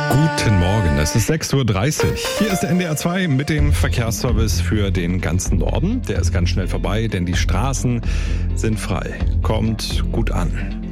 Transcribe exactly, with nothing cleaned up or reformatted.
Guten Morgen, es ist sechs Uhr dreißig. Hier ist der N D R zwei mit dem Verkehrsservice für den ganzen Norden. Der ist ganz schnell vorbei, denn die Straßen sind frei. Kommt gut an.